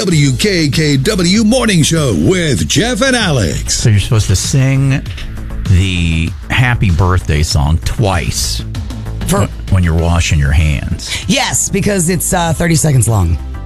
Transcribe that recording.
WKKW Morning Show with Jeff and Alex. So you're supposed to sing the happy birthday song twice when you're washing your hands. Yes, because it's 30 seconds long.